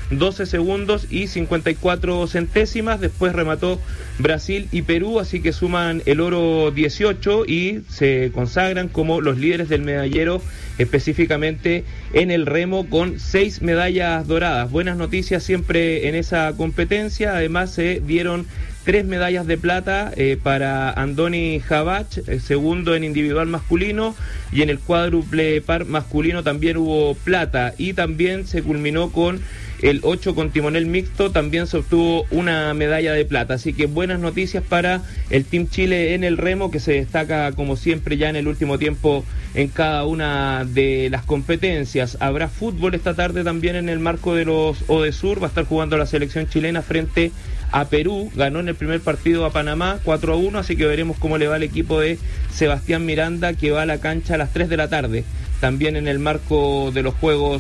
12 segundos y 54 centésimas. Después remató Brasil y Perú, así que suman el oro 18 y se consagran como los líderes del medallero, específicamente en el remo, con 6 medallas doradas. Buenas noticias siempre en esa competencia. Además se dieron 3 medallas de plata para Andoni Habach, segundo en individual masculino, y en el cuádruple par masculino también hubo plata, y también se culminó con el 8 con timonel mixto, también se obtuvo una medalla de plata. Así que buenas noticias para el Team Chile en el remo, que se destaca como siempre ya en el último tiempo en cada una de las competencias. Habrá fútbol esta tarde también en el marco de los ODESUR. Va a estar jugando la selección chilena frente a Perú. Ganó en el primer partido a Panamá 4-1, así que veremos cómo le va al equipo de Sebastián Miranda, que va a la cancha a las 3 de la tarde, también en el marco de los Juegos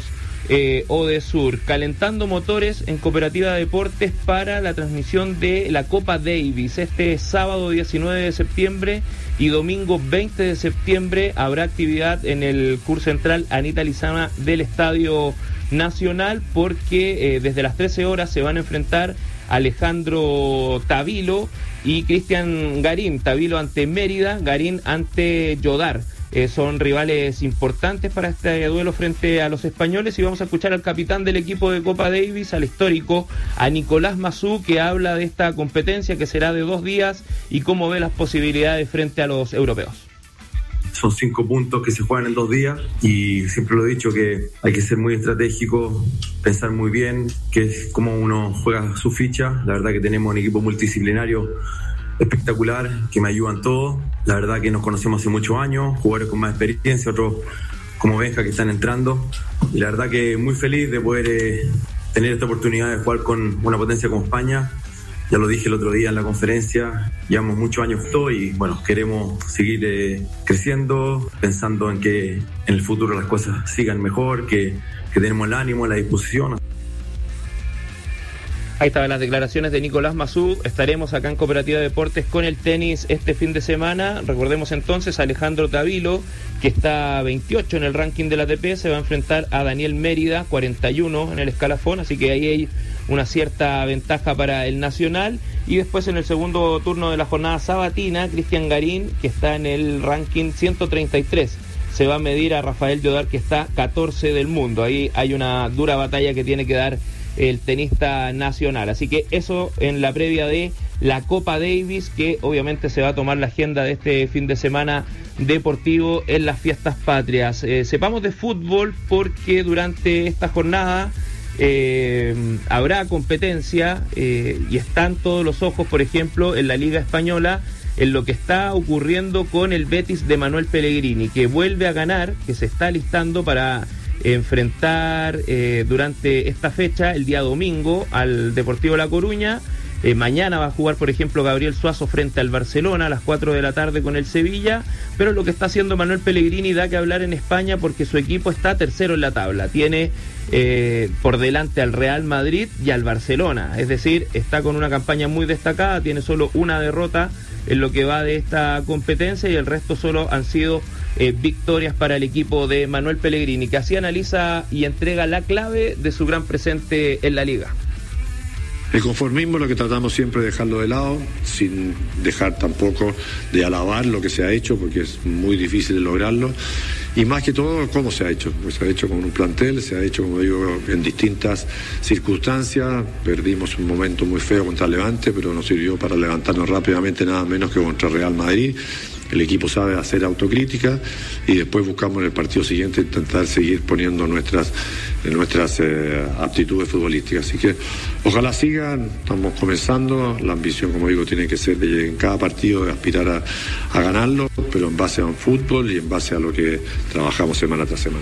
ODESUR. Calentando motores en Cooperativa Deportes para la transmisión de la Copa Davis. Este sábado 19 de septiembre y domingo 20 de septiembre habrá actividad en el CUR Central Anita Lizama del Estadio Nacional, porque desde las 13 horas se van a enfrentar Alejandro Tavilo y Cristian Garín. Tavilo ante Mérida, Garín ante Yodar. Son rivales importantes para este duelo frente a los españoles, y vamos a escuchar al capitán del equipo de Copa Davis, al histórico, a Nicolás Mazú, que habla de esta competencia que será de 2 días y cómo ve las posibilidades frente a los europeos. Son 5 puntos que se juegan en 2 días, y siempre lo he dicho que hay que ser muy estratégico, pensar muy bien que es cómo uno juega su ficha. La verdad que tenemos un equipo multidisciplinario espectacular, que me ayudan todos. La verdad que nos conocemos hace muchos años, jugadores con más experiencia, otros como Benja que están entrando, y la verdad que muy feliz de poder tener esta oportunidad de jugar con una potencia como España. Ya lo dije el otro día en la conferencia, llevamos muchos años y bueno, queremos seguir creciendo, pensando en que en el futuro las cosas sigan mejor, que tenemos el ánimo, la disposición. Ahí estaban las declaraciones de Nicolás Mazú. Estaremos acá en Cooperativa Deportes con el tenis este fin de semana. Recordemos entonces a Alejandro Tavilo, que está 28 en el ranking de la ATP, se va a enfrentar a Daniel Mérida, 41 en el escalafón, así que ahí hay una cierta ventaja para el nacional. Y después en el segundo turno de la jornada sabatina, Cristian Garín, que está en el ranking 133, se va a medir a Rafael Yodar, que está 14 del mundo. Ahí hay una dura batalla que tiene que dar el tenista nacional. Así que eso en la previa de la Copa Davis, que obviamente se va a tomar la agenda de este fin de semana deportivo en las fiestas patrias. Sepamos de fútbol, porque durante esta jornada habrá competencia y están todos los ojos, por ejemplo, en la Liga Española, en lo que está ocurriendo con el Betis de Manuel Pellegrini, que vuelve a ganar, que se está listando para enfrentar durante esta fecha, el día domingo, al Deportivo La Coruña. Mañana va a jugar, por ejemplo, Gabriel Suazo frente al Barcelona a las 4 de la tarde con el Sevilla. Pero lo que está haciendo Manuel Pellegrini da que hablar en España, porque su equipo está tercero en la tabla. Tiene por delante al Real Madrid y al Barcelona. Es decir, está con una campaña muy destacada, tiene solo una derrota en lo que va de esta competencia, y el resto solo han sido victorias para el equipo de Manuel Pellegrini, que así analiza y entrega la clave de su gran presente en la liga. El conformismo es lo que tratamos siempre de dejarlo de lado, sin dejar tampoco de alabar lo que se ha hecho, porque es muy difícil de lograrlo. Y más que todo, cómo se ha hecho. Pues se ha hecho con un plantel, se ha hecho, como digo, en distintas circunstancias. Perdimos un momento muy feo contra Levante, pero nos sirvió para levantarnos rápidamente, nada menos que contra Real Madrid. El equipo sabe hacer autocrítica, y después buscamos en el partido siguiente intentar seguir poniendo nuestras aptitudes futbolísticas. Así que ojalá sigan, estamos comenzando. La ambición, como digo, tiene que ser de en cada partido de aspirar a ganarlo, pero en base a un fútbol y en base a lo que trabajamos semana tras semana.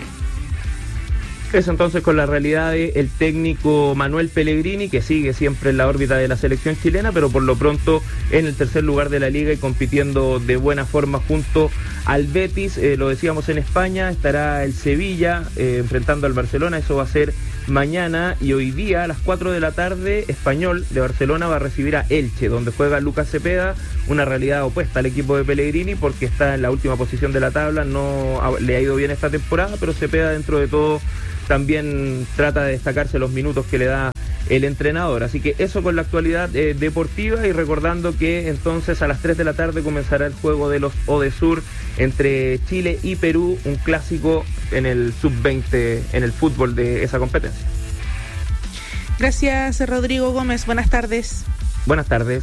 Eso entonces con la realidad del técnico Manuel Pellegrini, que sigue siempre en la órbita de la selección chilena, pero por lo pronto en el tercer lugar de la liga y compitiendo de buena forma junto al Betis. Lo decíamos, en España estará el Sevilla enfrentando al Barcelona. Eso va a ser mañana, y hoy día a las 4 de la tarde Español de Barcelona va a recibir a Elche, donde juega Lucas Cepeda, una realidad opuesta al equipo de Pellegrini, porque está en la última posición de la tabla. No le ha ido bien esta temporada, pero Cepeda, dentro de todo, también trata de destacarse los minutos que le da el entrenador. Así que eso con la actualidad deportiva, y recordando que entonces a las 3 de la tarde comenzará el juego de los ODESUR entre Chile y Perú, un clásico en el sub-20 en el fútbol de esa competencia. Gracias, Rodrigo Gómez. Buenas tardes. Buenas tardes.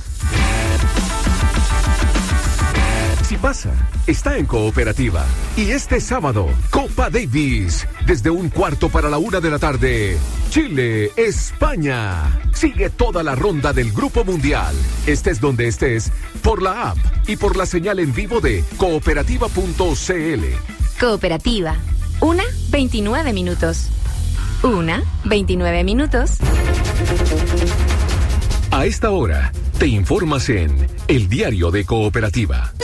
Si pasa, está en Cooperativa. Y este sábado, Copa Davis, desde 1:15 p.m, Chile, España. Sigue toda la ronda del Grupo Mundial. Estés donde estés, por la app y por la señal en vivo de cooperativa.cl. Cooperativa. 1:29 minutos. 1:29 minutos. A esta hora, te informas en El Diario de Cooperativa.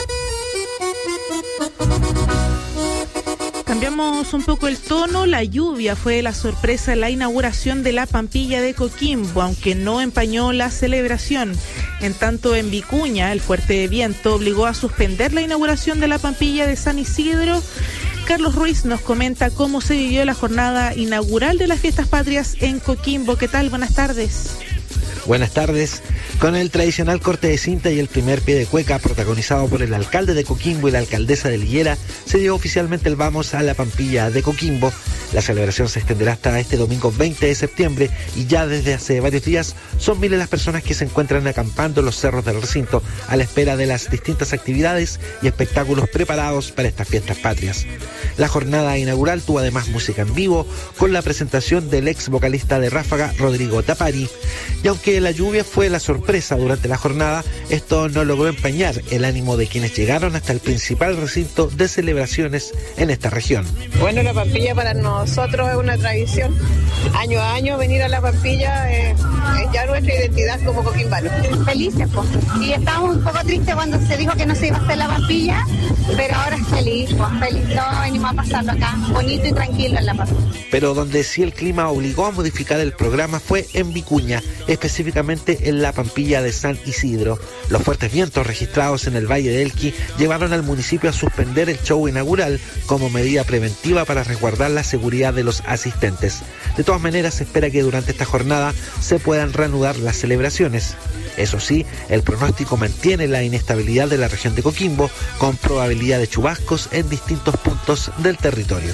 Cambiamos un poco el tono. La lluvia fue la sorpresa en la inauguración de la Pampilla de Coquimbo, aunque no empañó la celebración. En tanto, en Vicuña, el fuerte viento obligó a suspender la inauguración de la Pampilla de San Isidro. Carlos Ruiz nos comenta cómo se vivió la jornada inaugural de las Fiestas Patrias en Coquimbo. ¿Qué tal? Buenas tardes. Buenas tardes. Con el tradicional corte de cinta y el primer pie de cueca protagonizado por el alcalde de Coquimbo y la alcaldesa de Liguera, se dio oficialmente el vamos a la Pampilla de Coquimbo. La celebración se extenderá hasta este domingo 20 de septiembre y ya desde hace varios días son miles las personas que se encuentran acampando en los cerros del recinto a la espera de las distintas actividades y espectáculos preparados para estas Fiestas Patrias. La jornada inaugural tuvo además música en vivo con la presentación del ex vocalista de Ráfaga, Rodrigo Tapari. Y aunque la lluvia fue la sorpresa durante la jornada, esto no logró empañar el ánimo de quienes llegaron hasta el principal recinto de celebraciones en esta región. Bueno, la Pampilla para nosotros es una tradición. Año a año venir a la Pampilla es ya nuestra identidad como coquimbanos. Felices, pues. Y estábamos un poco tristes cuando se dijo que no se iba a hacer la Pampilla, pero ahora es feliz, pues feliz. Todos venimos a pasarlo acá, bonito y tranquilo en la Pampilla. Pero donde sí el clima obligó a modificar el programa fue en Vicuña, específicamente en la Pampilla de San Isidro. Los fuertes vientos registrados en el Valle de Elqui llevaron al municipio a suspender el show inaugural como medida preventiva para resguardar la seguridad de los asistentes. De todas maneras, se espera que durante esta jornada se puedan reanudar las celebraciones. Eso sí, el pronóstico mantiene la inestabilidad de la región de Coquimbo, con probabilidad de chubascos en distintos puntos del territorio.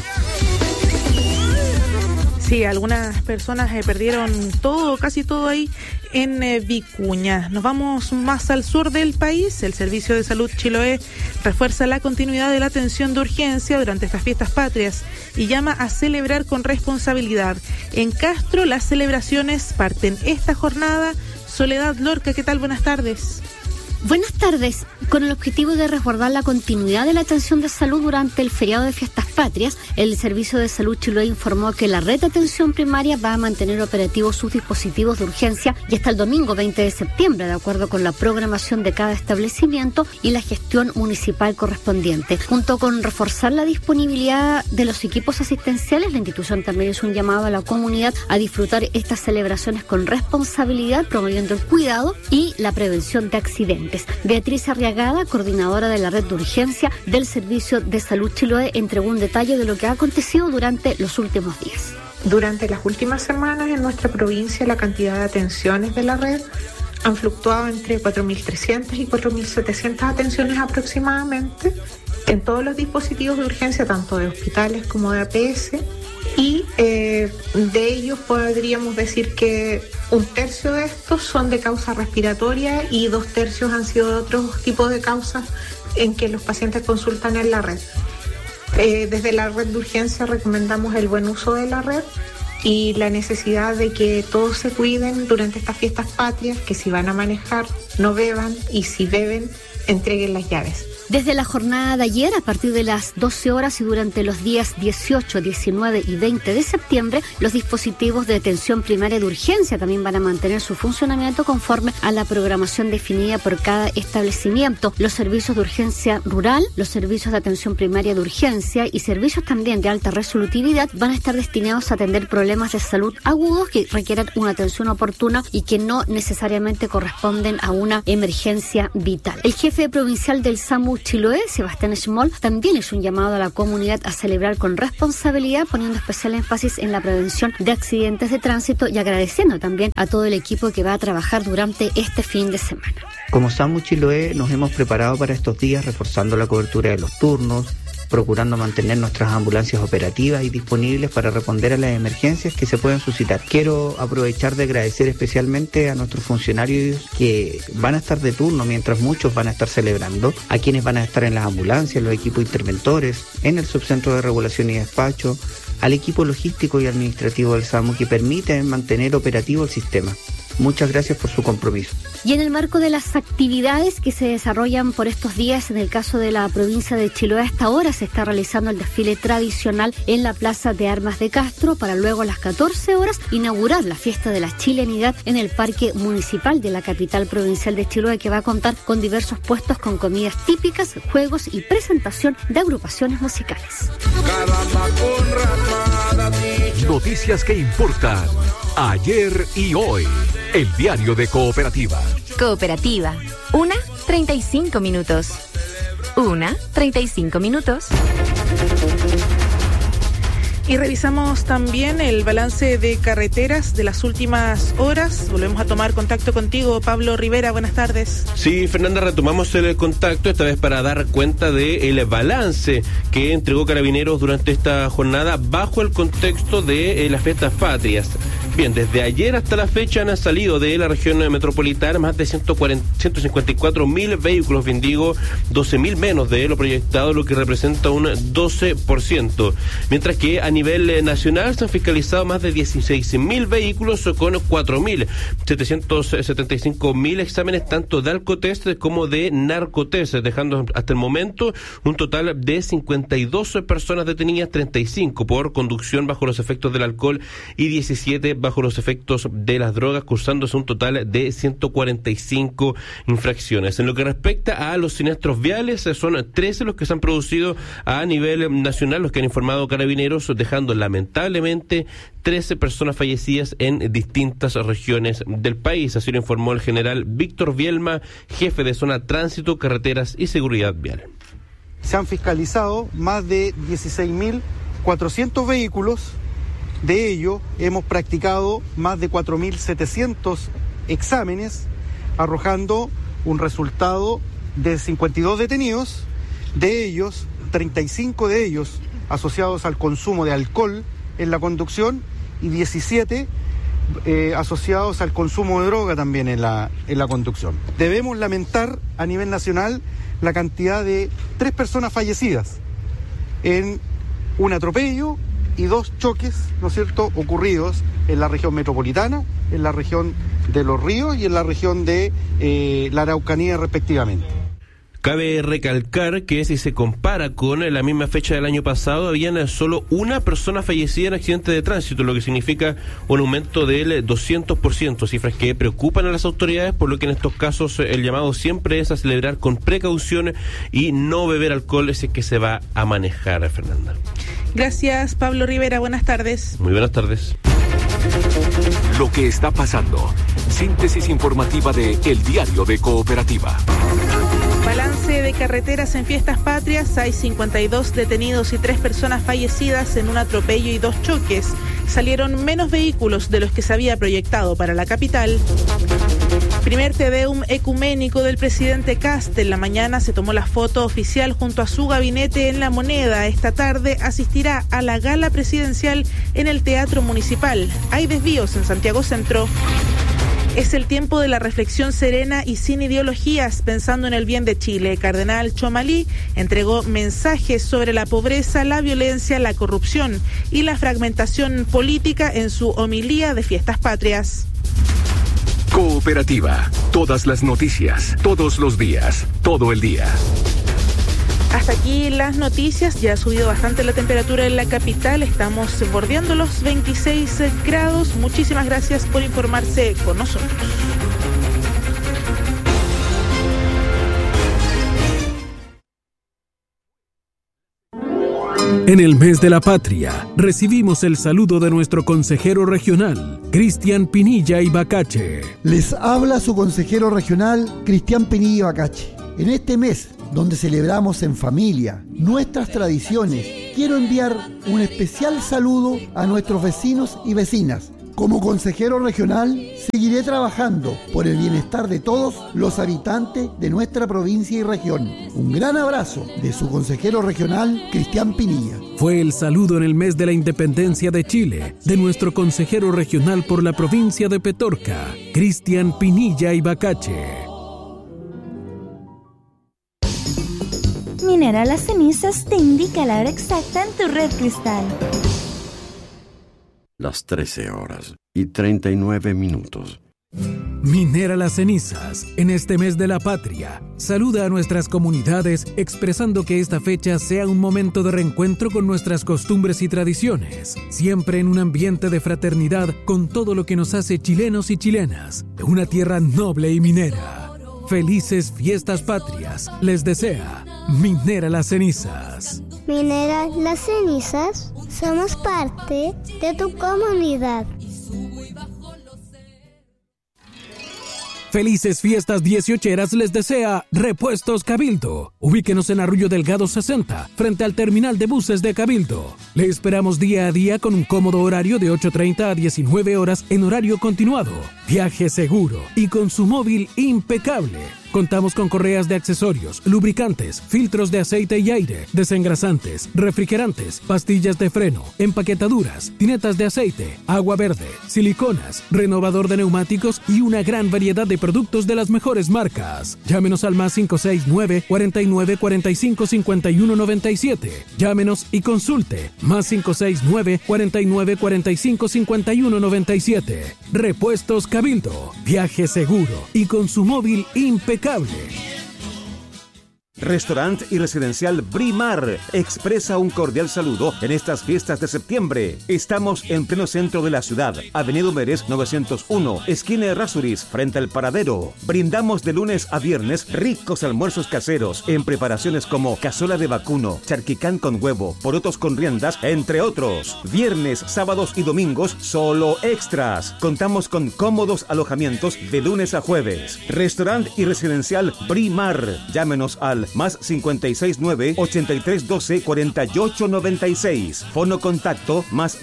Sí, algunas personas perdieron todo, casi todo ahí en Vicuña. Nos vamos más al sur del país. El Servicio de Salud Chiloé refuerza la continuidad de la atención de urgencia durante estas Fiestas Patrias y llama a celebrar con responsabilidad. En Castro, las celebraciones parten esta jornada. Soledad Lorca, ¿qué tal? Buenas tardes. Buenas tardes. Con el objetivo de resguardar la continuidad de la atención de salud durante el feriado de Fiestas Patrias, el Servicio de Salud Chiloé informó que la red de atención primaria va a mantener operativos sus dispositivos de urgencia y hasta el domingo 20 de septiembre, de acuerdo con la programación de cada establecimiento y la gestión municipal correspondiente. Junto con reforzar la disponibilidad de los equipos asistenciales, la institución también hizo un llamado a la comunidad a disfrutar estas celebraciones con responsabilidad, promoviendo el cuidado y la prevención de accidentes. Beatriz Arriagada, coordinadora de la red de urgencia del Servicio de Salud Chiloé, entregó un detalle de lo que ha acontecido durante los últimos días. Durante las últimas semanas en nuestra provincia la cantidad de atenciones de la red han fluctuado entre 4.300 y 4.700 atenciones aproximadamente en todos los dispositivos de urgencia, tanto de hospitales como de APS. Y de ellos podríamos decir que 1/3 de estos son de causa respiratoria y 2/3 han sido de otros tipos de causas en que los pacientes consultan en la red. Desde la red de urgencia recomendamos el buen uso de la red y la necesidad de que todos se cuiden durante estas Fiestas Patrias, que si van a manejar no beban y si beben entreguen las llaves. Desde la jornada de ayer, a partir de las 12 horas y durante los días 18, 19 y 20 de septiembre, los dispositivos de atención primaria de urgencia también van a mantener su funcionamiento conforme a la programación definida por cada establecimiento. Los servicios de urgencia rural, los servicios de atención primaria de urgencia y servicios también de alta resolutividad van a estar destinados a atender problemas de salud agudos que requieran una atención oportuna y que no necesariamente corresponden a una emergencia vital. El jefe jefe provincial del SAMU Chiloé, Sebastián Schmoll, también hizo un llamado a la comunidad a celebrar con responsabilidad, poniendo especial énfasis en la prevención de accidentes de tránsito y agradeciendo también a todo el equipo que va a trabajar durante este fin de semana. Como SAMU Chiloé nos hemos preparado para estos días reforzando la cobertura de los turnos, procurando mantener nuestras ambulancias operativas y disponibles para responder a las emergencias que se puedan suscitar. Quiero aprovechar de agradecer especialmente a nuestros funcionarios que van a estar de turno mientras muchos van a estar celebrando, a quienes van a estar en las ambulancias, los equipos interventores, en el subcentro de regulación y despacho, al equipo logístico y administrativo del SAMU que permite mantener operativo el sistema. Muchas gracias por su compromiso. Y en el marco de las actividades que se desarrollan por estos días, en el caso de la provincia de Chiloé, a esta hora se está realizando el desfile tradicional en la Plaza de Armas de Castro, para luego a las 14 horas inaugurar la fiesta de la chilenidad en el Parque Municipal de la capital provincial de Chiloé, que va a contar con diversos puestos con comidas típicas, juegos y presentación de agrupaciones musicales. Noticias que importan ayer y hoy. El diario de Cooperativa. Cooperativa. 1:35 minutos. 1:35 minutos. Y revisamos también el balance de carreteras de las últimas horas. Volvemos a tomar contacto contigo, Pablo Rivera. Buenas tardes. Sí, Fernanda, retomamos el contacto, esta vez para dar cuenta del balance que entregó Carabineros durante esta jornada bajo el contexto de las fiestas patrias. Bien, desde ayer hasta la fecha han salido de la región metropolitana más de 154.000 vehículos, bien digo, 12.000 menos de lo proyectado, lo que representa un 12%. Mientras que a nivel nacional se han fiscalizado más de 16.000 vehículos con 4.775.000 exámenes tanto de alcotest como de narcotest, dejando hasta el momento un total de 52 personas detenidas, 35 por conducción bajo los efectos del alcohol y 17 bajo los efectos de las drogas, cursándose un total de 145 infracciones. En lo que respecta a los siniestros viales, son 13 los que se han producido a nivel nacional, los que han informado Carabineros, dejando lamentablemente 13 personas fallecidas en distintas regiones del país. Así lo informó el general Víctor Bielma, jefe de zona tránsito, carreteras y seguridad vial. Se han fiscalizado más de 16.400 vehículos. De ello, hemos practicado más de 4.700 exámenes, arrojando un resultado de 52 detenidos, de ellos, 35 de ellos asociados al consumo de alcohol en la conducción y 17 asociados al consumo de droga también en la conducción. Debemos lamentar a nivel nacional la cantidad de 3 personas fallecidas en un atropello y 2 choques, ¿no es cierto?, ocurridos en la región metropolitana, en la región de Los Ríos y en la región de la Araucanía respectivamente. Cabe recalcar que si se compara con la misma fecha del año pasado, habían solo una persona fallecida en accidente de tránsito, lo que significa un aumento del 200%, cifras que preocupan a las autoridades, por lo que en estos casos el llamado siempre es a celebrar con precaución y no beber alcohol si es que se va a manejar, Fernanda. Gracias, Pablo Rivera. Buenas tardes. Muy buenas tardes. Lo que está pasando. Síntesis informativa de El Diario de Cooperativa. Balance de carreteras en fiestas patrias. Hay 52 detenidos y 3 personas fallecidas en un atropello y 2 choques. Salieron menos vehículos de los que se había proyectado para la capital. Primer Tedeum ecuménico del presidente Kast. En la mañana se tomó la foto oficial junto a su gabinete en La Moneda. Esta tarde asistirá a la gala presidencial en el Teatro Municipal. Hay desvíos en Santiago Centro. Es el tiempo de la reflexión serena y sin ideologías, pensando en el bien de Chile. Cardenal Chomalí entregó mensajes sobre la pobreza, la violencia, la corrupción y la fragmentación política en su homilía de fiestas patrias. Cooperativa. Todas las noticias, todos los días, todo el día. Hasta aquí las noticias. Ya ha subido bastante la temperatura en la capital. Estamos bordeando los 26 grados. Muchísimas gracias por informarse con nosotros. En el mes de la patria, recibimos el saludo de nuestro consejero regional, Cristian Pinilla Ibacache. Les habla su consejero regional, Cristian Pinilla Ibacache. En este mes, donde celebramos en familia nuestras tradiciones, quiero enviar un especial saludo a nuestros vecinos y vecinas. Como consejero regional, seguiré trabajando por el bienestar de todos los habitantes de nuestra provincia y región. Un gran abrazo de su consejero regional, Cristian Pinilla. Fue el saludo en el mes de la independencia de Chile de nuestro consejero regional por la provincia de Petorca, Cristian Pinilla Ibacache. Minera Las Cenizas te indica la hora exacta en tu red Cristal. Las 13:39. Minera Las Cenizas, en este mes de la patria, saluda a nuestras comunidades expresando que esta fecha sea un momento de reencuentro con nuestras costumbres y tradiciones, siempre en un ambiente de fraternidad con todo lo que nos hace chilenos y chilenas, de una tierra noble y minera. Felices fiestas patrias, les desea Minera Las Cenizas. Minera Las Cenizas, somos parte de tu comunidad. Felices fiestas 18eras les desea Repuestos Cabildo. Ubíquenos en Arroyo Delgado 60, frente al terminal de buses de Cabildo. Le esperamos día a día con un cómodo horario de 8:30 a 19 horas en horario continuado. Viaje seguro y con su móvil impecable. Contamos con correas de accesorios, lubricantes, filtros de aceite y aire, desengrasantes, refrigerantes, pastillas de freno, empaquetaduras, tinetas de aceite, agua verde, siliconas, renovador de neumáticos y una gran variedad de productos de las mejores marcas. Llámenos al más 569 49 45 51 97. Llámenos y consulte. Más 569 49 45 51 97. Repuestos Cabildo. Viaje seguro y con su móvil impecable. Restaurant y Residencial Brimar expresa un cordial saludo en estas fiestas de septiembre. Estamos en pleno centro de la ciudad, Avenida Humérez 901, esquina de Errázuriz, frente al paradero. Brindamos de lunes a viernes ricos almuerzos caseros en preparaciones como cazuela de vacuno, charquicán con huevo, porotos con riendas, entre otros. Viernes, sábados y domingos solo extras. Contamos con cómodos alojamientos de lunes a jueves. Restaurant y Residencial Brimar. Llámenos al más 569-8312-4896. Fono contacto más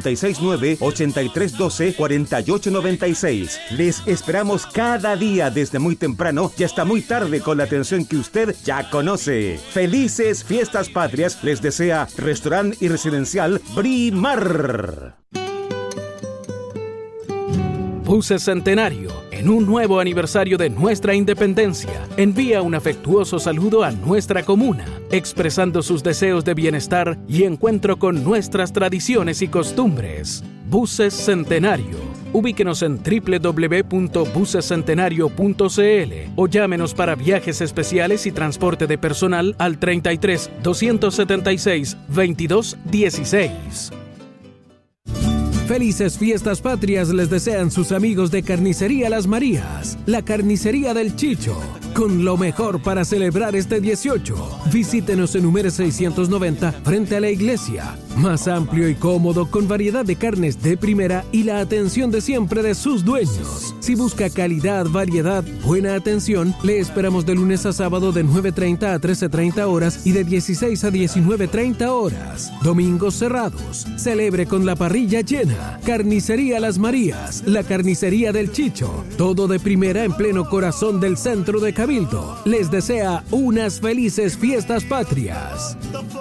569-8312-4896. Les esperamos cada día desde muy temprano y hasta muy tarde con la atención que usted ya conoce. Felices fiestas patrias les desea Restaurant y Residencial Brimar. Buses Centenario, en un nuevo aniversario de nuestra independencia, envía un afectuoso saludo a nuestra comuna, expresando sus deseos de bienestar y encuentro con nuestras tradiciones y costumbres. Buses Centenario. Ubíquenos en www.busescentenario.cl o llámenos para viajes especiales y transporte de personal al 33 276 22 16. Felices fiestas patrias les desean sus amigos de Carnicería Las Marías, la carnicería del Chicho, con lo mejor para celebrar este 18. Visítenos en Humérez 690 frente a la iglesia. Más amplio y cómodo con variedad de carnes de primera y la atención de siempre de sus dueños. Si busca calidad, variedad, buena atención, le esperamos de lunes a sábado de 9:30 a 13:30 horas y de 16 a 19:30 horas. Domingos cerrados. Celebre con la parrilla llena. Carnicería Las Marías, la carnicería del Chicho. Todo de primera en pleno corazón del centro de Cabildo. Les desea unas felices fiestas patrias.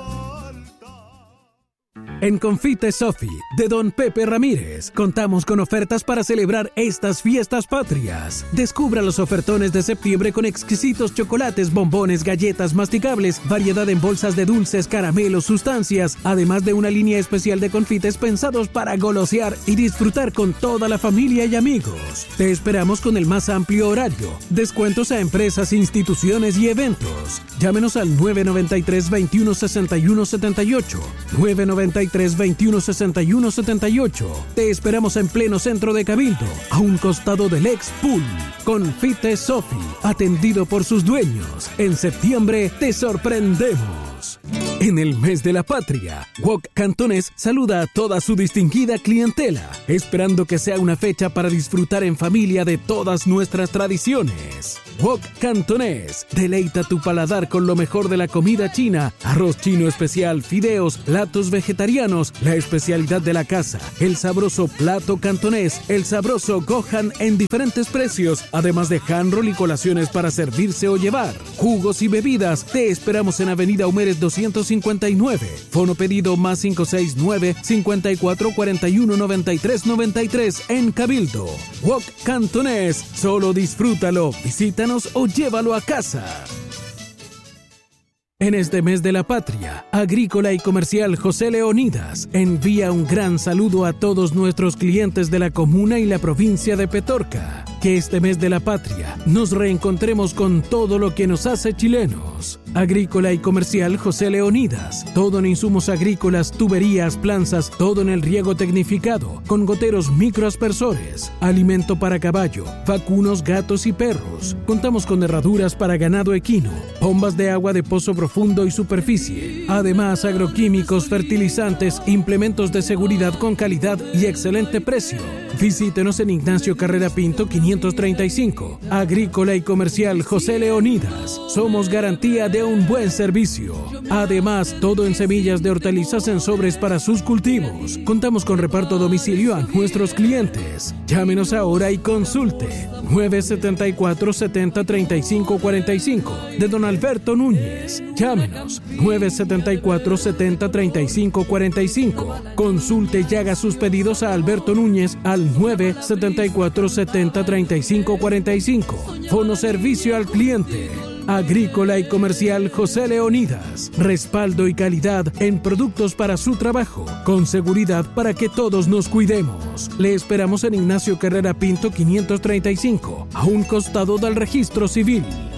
En Confite Sofi, de Don Pepe Ramírez, contamos con ofertas para celebrar estas fiestas patrias. Descubra los ofertones de septiembre con exquisitos chocolates, bombones, galletas masticables, variedad en bolsas de dulces, caramelos, sustancias, además de una línea especial de confites pensados para golosear y disfrutar con toda la familia y amigos. Te esperamos con el más amplio horario, descuentos a empresas, instituciones y eventos. Llámenos al 993 21 61 78, 993 21 61 78. Te esperamos en pleno centro de Cabildo, a un costado del ex pool. Confite Sofi, atendido por sus dueños. En septiembre te sorprendemos. En el mes de la patria, Wok Cantonés saluda a toda su distinguida clientela, esperando que sea una fecha para disfrutar en familia de todas nuestras tradiciones. Wok Cantonés. Deleita tu paladar con lo mejor de la comida china. Arroz chino especial, fideos, platos vegetarianos, la especialidad de la casa, el sabroso plato cantonés, el sabroso Gohan en diferentes precios, además de handroll y colaciones para servirse o llevar. Jugos y bebidas. Te esperamos en Avenida Humeres 259. Fono pedido más 569-5441-9393 en Cabildo. Wok Cantonés. Solo disfrútalo, visítanos o llévalo a casa. En este mes de la patria, Agrícola y Comercial José Leonidas envía un gran saludo a todos nuestros clientes de la comuna y la provincia de Petorca. Que este mes de la patria nos reencontremos con todo lo que nos hace chilenos. Agrícola y Comercial José Leonidas. Todo en insumos agrícolas, tuberías, planzas, todo en el riego tecnificado, con goteros microaspersores, alimento para caballo, vacunos, gatos y perros. Contamos con herraduras para ganado equino, bombas de agua de pozo profundo y superficie. Además, agroquímicos, fertilizantes, implementos de seguridad con calidad y excelente precio. Visítenos en Ignacio Carrera Pinto 535. Agrícola y Comercial José Leonidas. Somos garantía de un buen servicio. Además, todo en semillas de hortalizas en sobres para sus cultivos. Contamos con reparto a domicilio a nuestros clientes. Llámenos ahora y consulte. 974-70-3545 de don Alberto Núñez. Llámenos 974-70-3545. Consulte y haga sus pedidos a Alberto Núñez al 974-70-3545. Fono servicio al cliente. Agrícola y Comercial José Leonidas. Respaldo y calidad en productos para su trabajo, con seguridad para que todos nos cuidemos. Le esperamos en Ignacio Carrera Pinto 535, a un costado del Registro Civil.